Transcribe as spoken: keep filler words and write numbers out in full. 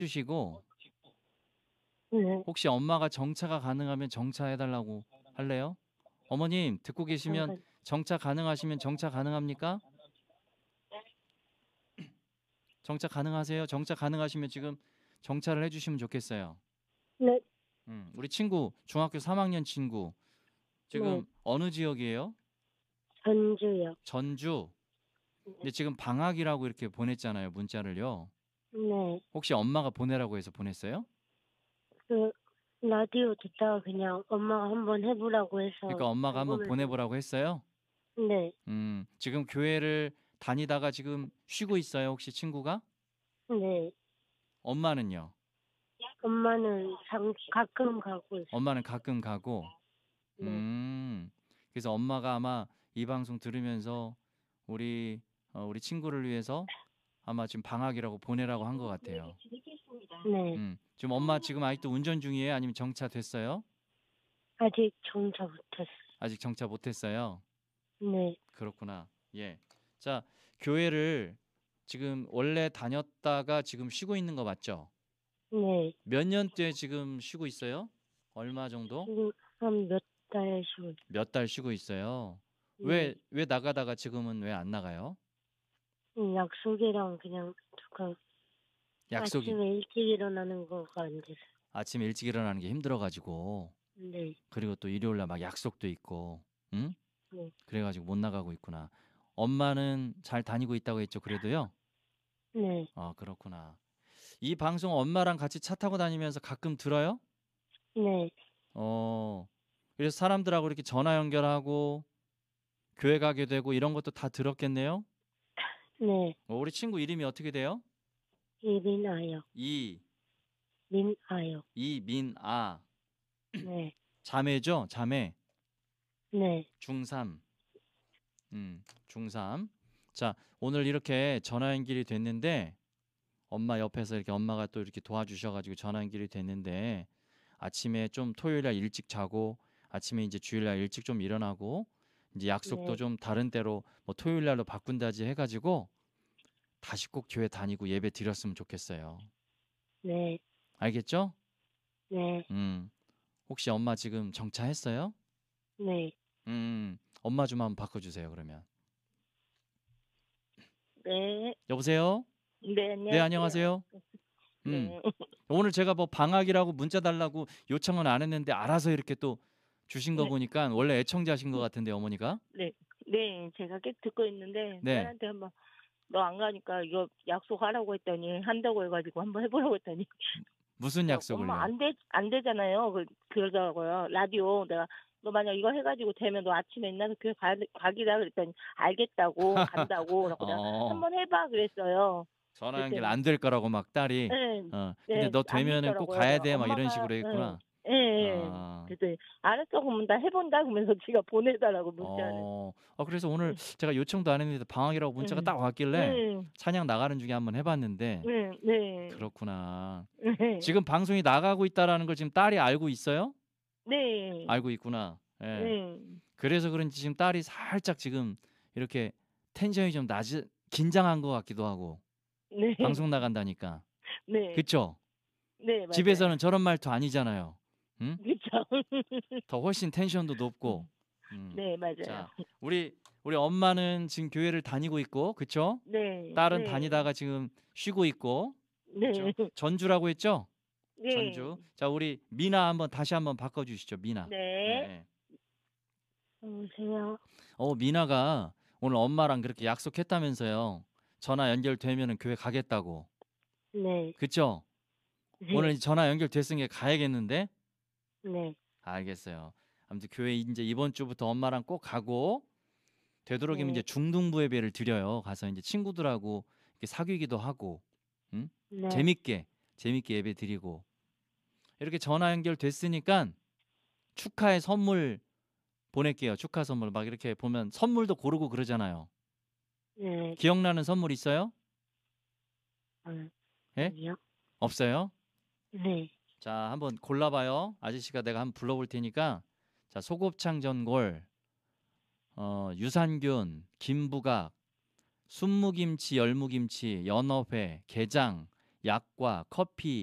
주시고 네. 혹시 엄마가 정차가 가능하면 정차해 달라고 할래요? 어머님 듣고 계시면 잠깐. 정차 가능하시면 정차 가능합니까? 정차 가능하세요? 정차 가능하시면 지금 정차를 해 주시면 좋겠어요. 네. 음, 우리 친구 중학교 삼 학년 친구 네. 지금 어느 지역이에요? 전주요. 전주. 근데 지금 방학이라고 이렇게 보냈잖아요, 문자를요. 네. 혹시 엄마가 보내라고 해서 보냈어요? 그 라디오 듣다가 그냥 엄마가 한번 해보라고 해서 그러니까 엄마가 한번 궁금해서. 보내보라고 했어요? 네. 음, 지금 교회를 다니다가 지금 쉬고 있어요, 혹시 친구가? 네. 엄마는요? 엄마는 장, 가끔 가고 있어요. 엄마는 가끔 가고. 네. 음, 그래서 엄마가 아마 이 방송 들으면서 우리 어, 우리 친구를 위해서 아마 지금 방학이라고 보내라고 한 것 같아요. 네. 음, 지금 엄마 지금 아직도 운전 중이에요? 아니면 정차 됐어요? 아직 정차 못했어요. 아직 정차 못했어요. 네. 그렇구나. 예. 자, 교회를 지금 원래 다녔다가 지금 쉬고 있는 거 맞죠? 네. 몇 년째 지금 쉬고 있어요? 얼마 정도? 지금 한 몇 달 쉬고. 몇 달 쉬고 있어요. 왜, 네. 왜 나가다가 지금은 왜 안 나가요? 음, 약속이랑 그냥 조금 약속이 아침에 일찍 일어나는 거가 안 돼서. 아침에 일찍 일어나는 게 힘들어가지고 네. 그리고 또 일요일 날 막 약속도 있고, 응? 네. 그래가지고 못 나가고 있구나. 엄마는 잘 다니고 있다고 했죠, 그래도요? 네. 아, 그렇구나. 이 방송 엄마랑 같이 차 타고 다니면서 가끔 들어요? 네. 어, 그래서 사람들하고 이렇게 전화 연결하고 교회 가게 되고 이런 것도 다 들었겠네요? 네. 어, 우리 친구 이름이 어떻게 돼요? 이민아요. 이, 민아요. 이민아. 네. 자매죠? 자매. 네. 중삼. 음, 중삼. 자, 오늘 이렇게 전화 연결이 됐는데 엄마 옆에서 이렇게 엄마가 또 이렇게 도와주셔가지고 전화 연결이 됐는데 아침에 좀 토요일 날 일찍 자고 아침에 이제 주일 날 일찍 좀 일어나고 이제 약속도 네. 좀 다른 때로 뭐 토요일 날로 바꾼다지 해가지고 다시 꼭 교회 다니고 예배 드렸으면 좋겠어요. 네. 알겠죠? 네. 음, 혹시 엄마 지금 정차했어요? 네. 음, 엄마 좀 한번 바꿔주세요, 그러면. 네. 여보세요? 네, 네, 안녕하세요. 안녕하세요. 음, 네. 오늘 제가 뭐 방학이라고 문자 달라고 요청은 안 했는데 알아서 이렇게 또 주신 거 네. 보니까 원래 애청자신 것 같은데 어머니가? 네. 네. 제가 계속 듣고 있는데 네, 딸한테 한번 너 안 가니까 이거 약속하라고 했더니 한다고 해가지고 한번 해보라고 했더니 무슨 저 엄마 약속을요? 안 돼, 안 되잖아요. 그, 그러더라고요. 라디오 내가 너 만약 이거 해가지고 되면 너 아침에 일어나서 교회 가, 가기다 그랬더니 알겠다고 간다고 그러고 내가 어, 한번 해봐 그랬어요. 전화 연결 그랬더니 안 될 거라고 막 딸이. 네, 어, 근데 네, 너 안 되면은 꼭 믿더라고요. 가야 내가 돼 막 이런 엄마가, 식으로 예, 했구나. 예, 예. 아, 그랬더니 알았어, 그러면 나 해본다 그러면서 지가 보내달라고 문자를. 어, 어, 그래서 오늘 응, 제가 요청도 안 했는데 방학이라고 문자가 응, 딱 왔길래 응, 찬양 나가는 중에 한번 해봤는데 응, 네, 그렇구나. 네, 지금 방송이 나가고 있다라는 걸 지금 딸이 알고 있어요? 네, 알고 있구나. 예. 네, 그래서 그런지 지금 딸이 살짝 지금 이렇게 텐션이 좀 낮은 긴장한 것 같기도 하고 네, 방송 나간다니까. 네, 그쵸? 네, 집에서는 맞아요. 저런 말투 아니잖아요. 응? 그쵸. 더 훨씬 텐션도 높고. 음. 네, 맞아요. 자, 우리 우리 엄마는 지금 교회를 다니고 있고, 그쵸? 네, 딸은 네, 다니다가 지금 쉬고 있고, 그쵸? 네, 전주라고 했죠? 네, 전주. 자, 우리 미나 한번 다시 한번 바꿔주시죠, 미나. 예, 네. 예. 여보세요? 어, 미나가 오늘 엄마랑 그렇게 약속했다면서요. 전화 연결되면은 교회 가겠다고. 네, 그쵸? 오늘 네, 전화 연결됐으니까 가야겠는데? 네, 알겠어요. 아무튼 교회 이제 이번 주부터 엄마랑 꼭 가고, 되도록이면 이제 네, 중등부 예배를 드려요. 가서 이제 친구들하고 이렇게 사귀기도 하고, 응? 네, 재밌게, 재밌게 예배 드리고. 이렇게 전화 연결됐으니까 축하의 선물 보낼게요. 축하 선물. 막 이렇게 보면 선물도 고르고 그러잖아요. 네, 기억나는 선물 있어요? 아, 예? 아니요? 없어요? 네, 자, 한번 골라봐요. 아저씨가 내가 한번 불러볼 테니까. 자, 소곱창 전골, 어, 유산균, 김부각, 순무김치, 열무김치, 연어회, 게장 약과 커피